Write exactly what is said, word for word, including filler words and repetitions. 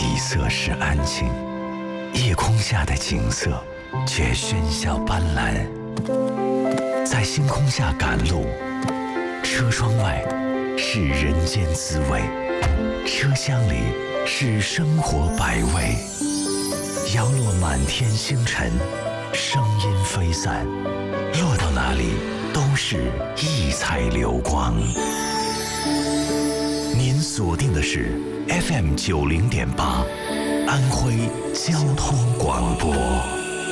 底色是安静，夜空下的景色却喧嚣斑斓。在星空下赶路，车窗外是人间滋味，车厢里是生活百味。摇落满天星辰，声音飞散，落到哪里都是异彩流光。您锁定的是 F M 九零点八，安徽交通广播。